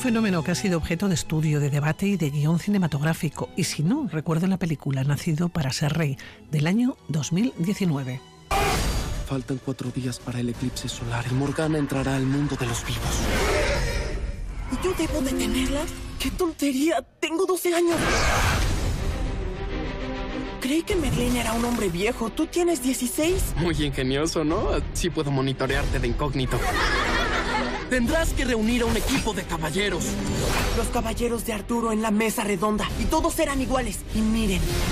fenómeno que ha sido objeto de estudio, de debate y de guión cinematográfico. Y si no, recuerden la película Nacido para ser rey, del año 2019. Faltan 4 días para el eclipse solar y Morgana entrará al mundo de los vivos. ¿Y yo debo detenerla? ¡Qué tontería! ¡Tengo 12 años! Creí que Merlin era un hombre viejo. ¿Tú tienes 16? Muy ingenioso, ¿no? Sí puedo monitorearte de incógnito. Tendrás que reunir a un equipo de caballeros. Los caballeros de Arturo en la mesa redonda. Y todos eran iguales. Y miren,